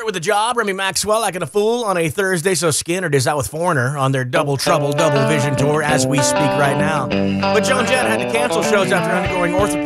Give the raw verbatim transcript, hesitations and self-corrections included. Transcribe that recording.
with the job. Remy Maxwell acting a fool on a Thursday, so Skinner is out with Foreigner on their Double Trouble, Double Vision tour as we speak right now. But Joan Jett had to cancel shows after undergoing orthopedic